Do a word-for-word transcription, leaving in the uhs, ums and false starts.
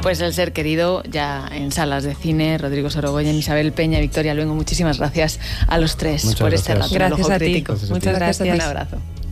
Pues El ser querido, ya en salas de cine. Rodrigo Sorogoyen, Isabel Peña, Victoria Luengo, muchísimas gracias a los tres Muchas por gracias. este rato. Gracias a ti. Crítico. Gracias a ti. Muchas gracias. Un abrazo.